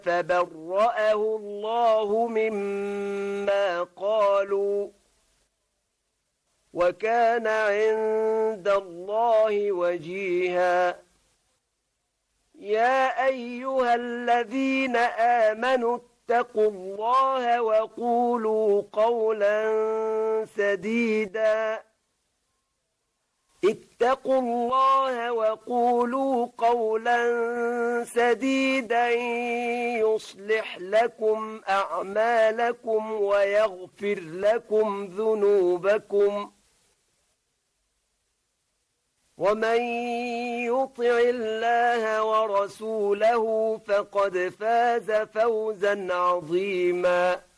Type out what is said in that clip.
فبرأه الله مما قالوا وكان عند الله وجيها. يا أيها الذين آمنوا اتقوا الله وقولوا قولا سديدا اتقوا الله وقولوا قولا سديدا يصلح لكم أعمالكم ويغفر لكم ذنوبكم ومن يطع الله ورسوله فقد فاز فوزا عظيما.